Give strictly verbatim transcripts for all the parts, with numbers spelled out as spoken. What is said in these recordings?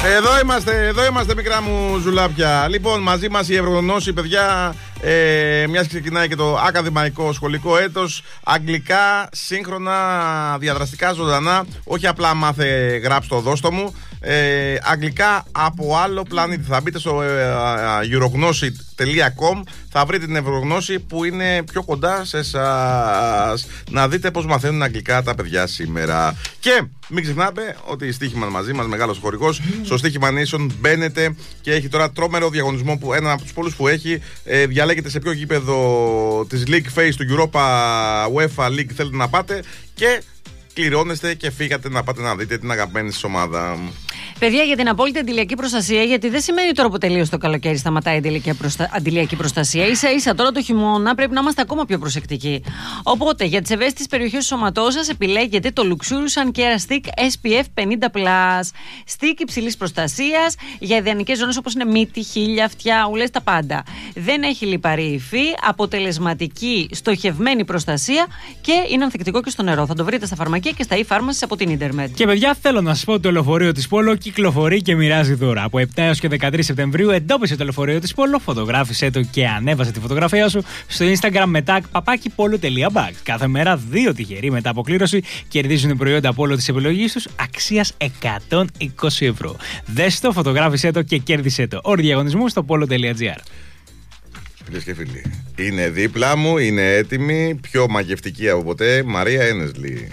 Εδώ είμαστε, εδώ είμαστε μικρά μου ζουλάπια. Λοιπόν, μαζί μας η Ευρωγνώση, παιδιά, ε, μιας ξεκινάει και το ακαδημαϊκό σχολικό έτος. Αγγλικά, σύγχρονα, διαδραστικά, ζωντανά. Όχι απλά μάθε γράψ το δώστο μου. Ε, αγγλικά από άλλο πλανήτη. Θα μπείτε στο ε, eurognosi τελεία com, θα βρείτε την Ευρωγνώση που είναι πιο κοντά σε εσάς. Να δείτε πώς μαθαίνουν αγγλικά τα παιδιά σήμερα. Και μην ξεχνάτε ότι η Στοίχημα μαζί μας, μεγάλος χορηγός, στο Στοίχημα Nation μπαίνετε και έχει τώρα τρόμερο διαγωνισμό που έναν από τους πολλούς που έχει. Ε, διαλέγετε σε ποιο γήπεδο της League Phase του Europa UEFA League θέλετε να πάτε και κληρώνεστε και φύγατε να πάτε να δείτε την αγαπημένη σας ομάδα. Παιδιά, για την απόλυτη αντιλιακή προστασία, γιατί δεν σημαίνει τώρα που τελείωσε το καλοκαίρι σταματάει η αντιλιακή, προστα... αντιλιακή προστασία. Ίσα ίσα τώρα το χειμώνα πρέπει να είμαστε ακόμα πιο προσεκτικοί. Οπότε για τις ευαίσθητες περιοχές του σώματός σας επιλέγετε το Luxurious Sun-Care Stick ες πι εφ πενήντα πλας. Stick υψηλής προστασίας για ιδανικές ζώνες όπως είναι μύτη, χείλια, αυτιά, ουλές, τα πάντα. Δεν έχει λιπαρή υφή, αποτελεσματική στοχευμένη προστασία και είναι ανθεκτικό και στο νερό. Θα το βρείτε στα φαρμακεία και στα e-pharmacies από την Ιντερνετ. Και παιδιά, θέλω να σας πω ότι το λεωφορείο της Πόλο κυκλοφορεί και μοιράζει δώρα. Από επτά έως και δεκατρείς Σεπτεμβρίου εντόπισε το λεωφορείο της Πόλο, φωτογράφησε το και ανέβασε τη φωτογραφία σου στο Instagram με tag παπάκι polo.bag. Κάθε μέρα δύο τυχεροί μετά αποκλήρωση κερδίζουν προϊόντα Πόλο της επιλογής τους αξίας εκατόν είκοσι ευρώ. Δες το, φωτογράφησε το και κέρδισε το. Όροι διαγωνισμού στο polo.gr. Φίλες και φίλοι, είναι δίπλα μου, είναι έτοιμη, πιο μαγευτική από ποτέ, Μαρία Ένεσλι.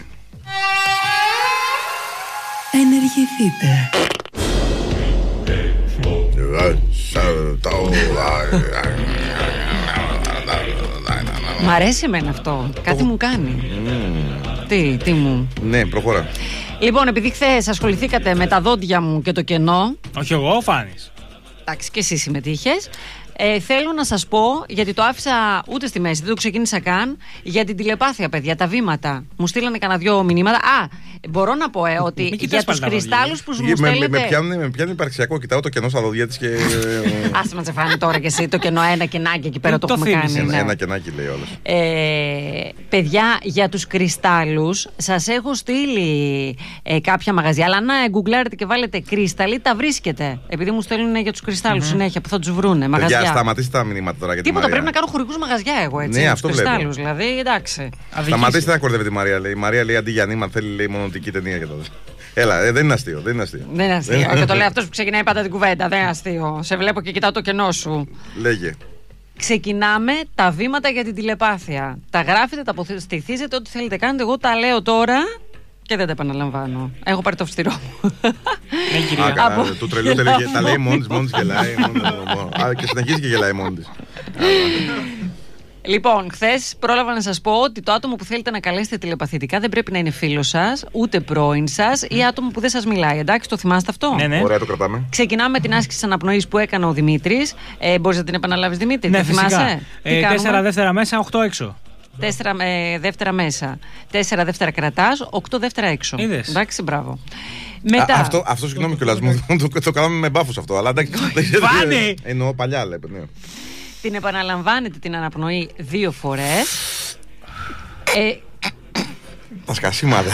Ενεργηθείτε. Μ' αρέσει εμένα αυτό. Κάτι μου κάνει. Mm. Τι, τι μου. Ναι, προχώρα. Λοιπόν, επειδή χθες ασχοληθήκατε με τα δόντια μου και το κενό. Όχι εγώ, ο Φάνης. Εντάξει, και εσύ συμμετείχες. Ε, θέλω να σας πω, γιατί το άφησα ούτε στη μέση, δεν το ξεκίνησα καν, για την τηλεπάθεια, παιδιά, τα βήματα. Μου στείλανε κανένα δυο μηνύματα. Α, μπορώ να πω, ε, ότι για τους κρυστάλλους που μου με, στέλνετε. Με, με, πιάνει, με πιάνει υπαρξιακό, κοιτάω το κενό στα δόντια της και. Άσε μα τσεφάνει τώρα κι εσύ το κενό, ένα κενάκι εκεί πέρα το, το έχουμε κάνει. Ένα, ναι. ένα κενάκι λέει όλος. Ε, παιδιά, για τους κρυστάλλους σας έχω στείλει ε, κάποια μαγαζιά, αλλά να γκουγκλάρετε και βάλετε κρύσταλλοι, τα βρίσκετε. Επειδή μου στέλνουν για τους κρυστάλλους mm-hmm. συνέχεια που θα τους βρούνε. Μαγαζιά. Παιδιά, σταματήστε τα μηνύματα τώρα για τη Τίποτα, Μαρία. πρέπει να κάνω χορηγούς μαγαζιά εγώ έτσι. Ναι, αυτό βλέπω. Κρυστάλλους, δηλαδή, εντάξει. Σταματήστε να κορδεύετε τη Μαρία, λέει. Η Μαρία λέει αντί για νήμα θέλει λέει μονοτική ταινία για τότε. Έλα, ε, δεν είναι αστείο, δεν είναι αστείο. Δεν είναι αστείο. Και το λέει αυτός που ξεκινάει πάντα την κουβέντα. Δεν είναι αστείο. Σε βλέπω και κοιτάω το κενό σου. Λέγε. Ξεκινάμε τα βήματα για την τηλεπάθεια. Τα γράφετε, τα αποστηθίζετε, ό,τι θέλετε κάνετε. Εγώ τα λέω τώρα και δεν τα επαναλαμβάνω. Έχω πάρει το αυστηρό μου. Ναι, κυρία. Α, του τρελού τα λέει μόνη της, μόνη της γελάει. Και συνεχίζει και γελάει μόνη της. Λοιπόν, χθες πρόλαβα να σας πω ότι το άτομο που θέλετε να καλέσετε τηλεπαθητικά δεν πρέπει να είναι φίλος σας, ούτε πρώην σας ή άτομο που δεν σας μιλάει. Εντάξει, το θυμάστε αυτό? Ναι, ναι. Ωραία, το κρατάμε. Ξεκινάμε με την άσκηση αναπνοής που έκανε ο Δημήτρης. Ε, μπορείς να την επαναλάβεις, Δημήτρη? Ναι, το θυμάσαι? Ε, τέσσερα δεύτερα μέσα, οκτώ έξω. Τέσσερα ε, δεύτερα μέσα. Τέσσερα δεύτερα κρατάς, οκτώ δεύτερα έξω. Είδες. Εντάξει, μπράβο. Μετά... Α, αυτό, αυτό συγγνώμη κιόλας μου, το, το κάναμε με μπάφους αυτό. Αλλά εντάξει. Φάνη! Εννοώ παλιά, λέτε. Ναι. Την επαναλαμβάνετε την αναπνοή δύο φορές. Ε, Τα σκασίματα.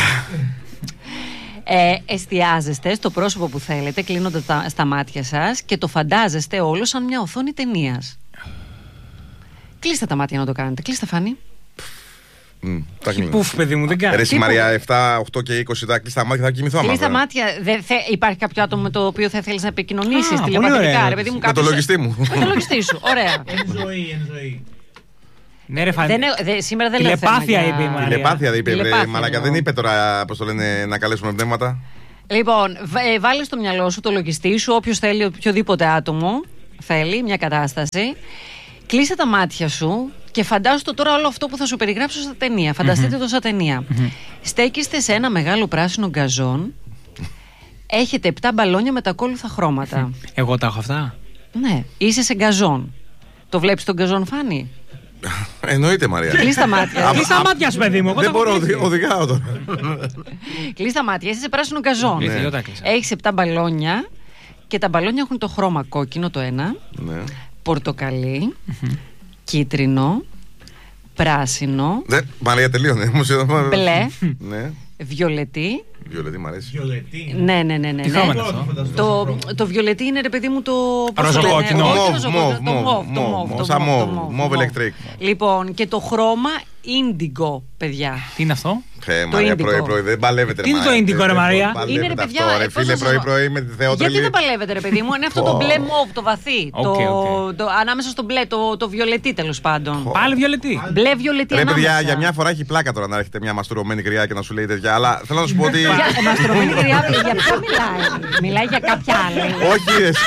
Ε, εστιάζεστε στο πρόσωπο που θέλετε, κλείνοντας τα, στα μάτια σας και το φαντάζεστε όλο σαν μια οθόνη ταινίας. Κλείστε τα μάτια να το κάνετε. Κλείστε, Φάνη. Mm, Πουφ, παιδί μου, δεν κάνει. Ρε, Μαρία, επτά, οκτώ και είκοσι, τα κλείσει τα μάτια, θα κοιμηθώ. Κλείσει τα μάτια. Δε, θε, υπάρχει κάποιο άτομο με το οποίο θα θέλεις να επικοινωνήσεις τηλεπαθητικά, ρε παιδί μου? Με το λογιστή μου. Με το λογιστή σου. Ωραία. Εν ζωή, εν ζωή. Ναι, ρε, Φάνη. Δεν, δε, σήμερα δεν λέω τηλεπάθεια είπε η Μαρία. Τηλεπάθεια είπε, Τηλεπάθεια, μαλάκα. Δεν είπε τώρα, πώς το λένε, να καλέσουμε πνεύματα. Λοιπόν, ε, βάλε στο μυαλό σου το λογιστή σου, όποιος θέλει, οποιοδήποτε άτομο θέλει μια κατάσταση. Κλείσε τα μάτια σου και φαντάσου το τώρα όλο αυτό που θα σου περιγράψω στα ταινία. Φανταστείτε mm-hmm. το σαν ταινία. Mm-hmm. Στέκεστε σε ένα μεγάλο πράσινο γκαζόν. Έχετε επτά μπαλόνια με τα ακόλουθα χρώματα. Εγώ τα έχω αυτά. Ναι, είσαι σε γκαζόν. Το βλέπεις τον γκαζόν, Φάνη? Εννοείται, Μαρία. Κλείσει τα μάτια. Κλείσει τα μάτια σου, παιδί μου. Δεν μπορώ, οδηγάω τώρα. Κλείσει τα μάτια, είσαι σε πράσινο γκαζόν. Έχεις επτά μπαλόνια και τα μπαλόνια έχουν το χρώμα κόκκινο το ένα, πορτοκαλί, κίτρινο, πράσινο, ναι, Μαρία, τελείωνε. μπλε, ναι. βιολετή Βιολετή μου αρέσει. Βιολετή. Ναι, ναι, ναι. ναι, Τι ναι. χρώμα είναι αυτό? Το, το βιολετή είναι, ρε παιδί μου, το. πώς το Ροζοκόκκινο. λένε? Όχι, Μοβ, ροζοκόκκινο, μοβ, το μοβ, μοβ, το μοβ, μοβ, το σαν μοβ, το μοβ, μοβ, μοβ το electric. Λοιπόν, και το χρώμα indigo, παιδιά. Τι είναι αυτό? Ε, Το Μαρία, indigo. πρωί-πρωί δεν παλεύετε. Τι είναι το indigo, ρε Μαρία? Είναι, ρε παιδιά, αυτό, ρε ε, πώς φίλε, να σας- πρωί-πρωί με τη Θεότρελη. Γιατί δεν παλεύετε, ρε παιδί μου, είναι αυτό το μπλε μοβ, το βαθύ. Οκ, το, οκ. το, ανάμεσα στο μπλε, το, το βιολετή τέλος πάντων. Πάλι βιολετή. Μπλε βιολετή Ρε παιδιά, ανάμεσα. για μια φορά έχει πλάκα τώρα να έρχεται μια μαστουρωμένη γριά και να σου λέει τέτοια. Αλλά θέλω να σου πω ότι. Για μαστρωμένη γριά, για ποια μιλάει. Μιλάει για κάποια άλλη. Όχι, ρε.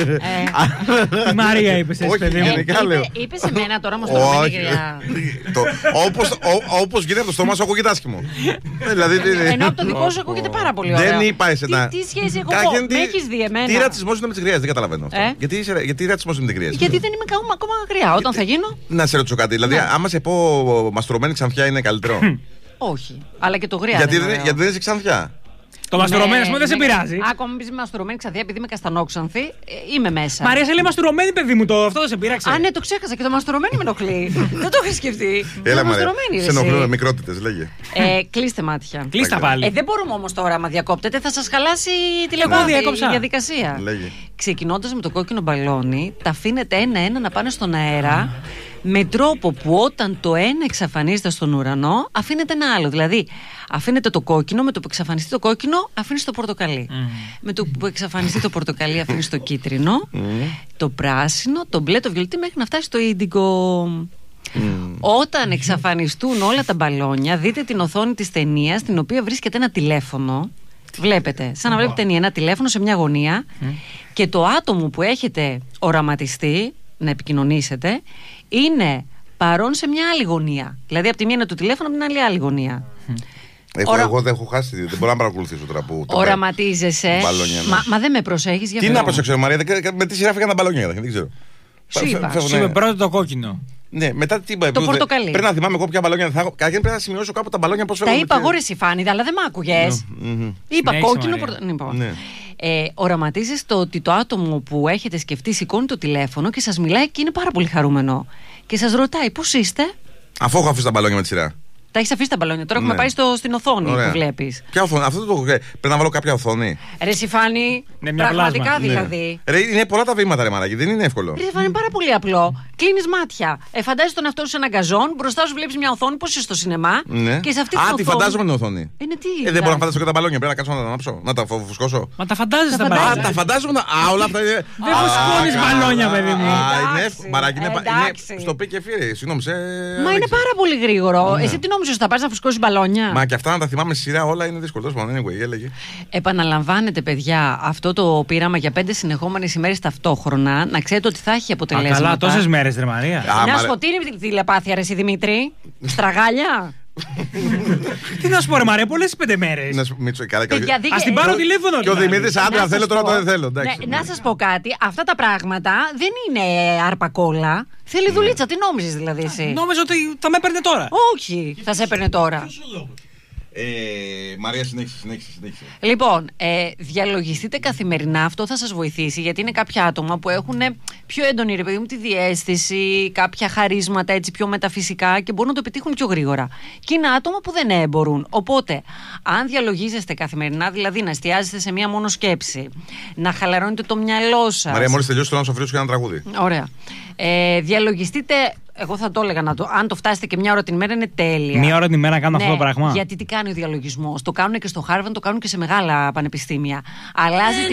Ε, Η Μαρία είπε έτσι, Όχι, παιδί μου. γενικά λέω. είπε, είπε σε μένα τώρα μαστρωμένη Όχι. γριά. Το- όπως- ο- Όπως γίνεται από το στόμα σου, ακούγεται άσχημο. Ε, Δηλαδή. τι- Ενώ από το δικό σου ακούγεται πάρα πολύ ωραίο. Δεν είπα εσένα. Τι, τι σχέση έχω Κα- εγώ, γιατί- με έχεις δει εμένα. Τι ρατσισμό είναι με τις γριές, δεν καταλαβαίνω αυτό. Ε? Γιατί, είσαι- γιατί ρατσισμό είναι με τις γριές. Γιατί δεν είμαι ακόμα, ακόμα γριά. Όταν θα γίνω, Να σε ρωτήσω κάτι. Δηλαδή, Ναι. άμα σε πω μαστρωμένη ξανθιά είναι καλύτερο. όχι. Αλλά και το γριά. γιατί, δεν δεν, είναι ωραίο. γιατί δεν είσαι ξανθιά. Το μαστουρωμένο, α πούμε, δεν σε ναι. πειράζει. Ακόμα μην πει μαστουρωμένη ξανθιά, επειδή είμαι καστανόξανθη, ε, είμαι μέσα. Μαρία, σε λέει μαστουρωμένη, παιδί μου, το αυτό δεν σε πείραξε. Α, ναι, το ξέχασα και το μαστουρωμένη με ενοχλεί. Δεν το είχα σκεφτεί. Έλα, Το Μαρία. μαστουρωμένη, ρε, Σε ενοχλούν εσύ. μικρότητες, λέγε. Ε, κλείστε μάτια. Κλείστα πάλι. Ε, δεν μπορούμε όμως τώρα, άμα διακόπτετε, θα σας χαλάσει η Εγώ τηλεφωνική διέκοψα. διαδικασία. Λέγε. Ξεκινώντας με το κόκκινο μπαλόνι, τα αφήνετε ένα-ένα να πάνε στον αέρα, με τρόπο που όταν το ένα εξαφανίζεται στον ουρανό, αφήνετε ένα άλλο. Δηλαδή, αφήνετε το κόκκινο, με το που εξαφανιστεί το κόκκινο, αφήνεις το πορτοκαλί. Με το που εξαφανιστεί το πορτοκαλί, αφήνεις το κίτρινο, το πράσινο, το μπλε, το βιολετή, μέχρι να φτάσει στο ίντιγκο. Όταν εξαφανιστούν όλα τα μπαλόνια, δείτε την οθόνη της ταινίας, στην οποία βρίσκεται ένα τηλέφωνο. Βλέπετε, σαν να βλέπετε ταινία, ένα τηλέφωνο σε μια γωνία και το άτομο που έχετε οραματιστεί να επικοινωνήσετε είναι παρόν σε μια άλλη γωνία. Δηλαδή, από τη μία είναι το τηλέφωνο, από την άλλη άλλη γωνία. Έχω, Ωρα- Εγώ δεν έχω χάσει. Δεν μπορώ να παρακολουθήσω τώρα που. το Οραματίζεσαι. μπαλόνια, ναι. Μα, μα δεν με προσέχεις για Τι Θεό. να προσέξω, Μαρία, δεν- με τι σειρά φύγαν τα μπαλόνια, δεν ξέρω. Σου Φε- είπα. φεύγουν, Σου είπε ναι. πρώτο το κόκκινο. Ναι, μετά τι είπα. Το που- πορτοκαλί. Πρέπει να θυμάμαι εγώ ποια μπαλόνια θα έχω. Καταρχήν πρέπει να σημειώσω κάπου τα μπαλόνια πώ Τα φεύγουν. είπα εγώ, ρε Σιφάνιδα, αλλά δεν με άκουγες. Είπα Συνέχισε, κόκκινο. Μαρία. πορτο- Λοιπόν. Ναι. Ε, οραματίζεις το ότι το άτομο που έχετε σκεφτεί σηκώνει το τηλέφωνο και σας μιλάει και είναι πάρα πολύ χαρούμενο. Και σας ρωτάει πώς είστε. Αφού έχω αφήσει τα μπαλόνια με τη σειρά. Τα έχεις αφήσει τα μπαλόνια. Τώρα Ναι. έχουμε πάει στο, στην οθόνη Ωραία. που βλέπεις. Ποια οθόνη, αυτό το. ε, Πρέπει να βάλω κάποια οθόνη. Ρε Σιφάνη, Ναι, μια πραγματικά πλάσμα. δηλαδή. Ρε, είναι πολλά τα βήματα, ρε Μαράκι, δεν είναι εύκολο. Ρε Σιφάνη, είναι πάρα πολύ απλό. Κλείνεις μάτια. Ε, φαντάζεσαι τον εαυτό σου σε έναν γκαζόν, μπροστά σου βλέπεις μια οθόνη, πώς είσαι στο σινεμά. Ναι. Και σε αυτή Α, την τη οθόνη. φαντάζομαι την οθόνη. Είναι τι. Ε, δεν μπορώ να φανταστώ και τα μπαλόνια. Πρέπει να κάτσω να τα ανάψω, να τα φου- φουσκώσω. Μα τα φαντάζεσαι Τα τα Α, μπαλόνια. τα φαντάζομαι. τα- Α, όλα αυτά είναι. Δεν φουσκώνεις Α, μπαλόνια, καλά. παιδί μου. Α, Εντάξει, είναι εύκολο. Μαράκι, είναι πα- εντάξει. είναι στο πικ εφήρι. Συγγνώμη, σε. Μα είναι Αλέξη. πάρα πολύ γρήγορο. Ναι. Εσύ τι νόμιζες ότι θα πας να φουσκώσεις μπαλόνια. Μα και αυτά να τα θυμάμαι στη σειρά όλα είναι δύσκολο. Τέλος πάντων, anyway, έλεγε. Επαναλαμβάνετε, παιδιά, αυτό το πείραμα για πέντε συνεχόμενες ημέρες ταυτόχρονα. Να ξέρετε ότι θα έχει Α, αποτελέσματα. καλά, τόσες μέρες, ρε Μαρία. Α, Να μα, σου ρε. πω, τι είναι η τηλεπάθεια, ρε εσύ Δημήτρη. Στραγάλια. Τι να σου πω, ρε Μαρία, πολλές πέντε μέρες. Να σου- Μίτσο, καλά, Παιδιά, καλά. δίκαια- Ας την πάρω τηλέφωνο. Και ο την άλλη. Δημήτρης, άντε, Να αν θέλω σας τώρα πω- το δεν θέλω. εντάξει. Ναι, να σας πω κάτι. Αυτά τα πράγματα δεν είναι αρπακόλα. Ναι. Θέλει δουλίτσα. Τι νόμιζες δηλαδή εσύ. Νόμιζα ότι θα με έπαιρνε τώρα. Όχι, θα σε έπαιρνε τώρα. Ε, Μαρία, συνέχισε, συνέχισε, συνέχισε. Λοιπόν, ε, διαλογιστείτε καθημερινά, αυτό θα σας βοηθήσει, γιατί είναι κάποια άτομα που έχουν πιο έντονη, ρε παιδί μου, τη διαίσθηση, κάποια χαρίσματα έτσι πιο μεταφυσικά και μπορούν να το πετύχουν πιο γρήγορα. Και είναι άτομα που δεν ε, μπορούν. Οπότε, αν διαλογίζεστε καθημερινά, δηλαδή να εστιάζεστε σε μία μόνο σκέψη, να χαλαρώνετε το μυαλό σας. Μαρία, μόλις τελειώσει τώρα να σου αφήσω και ένα τραγούδι. Ωραία. Ε, διαλογιστείτε, εγώ θα το έλεγα να το. Αν το φτάσετε και μια ώρα την ημέρα, είναι τέλεια. Μία ώρα την ημέρα να κάνω Ναι, αυτό το πράγμα. Γιατί τι κάνει ο διαλογισμός. Το κάνουν και στο Χάρβαρντ, το κάνουν και σε μεγάλα πανεπιστήμια. Αλλάζει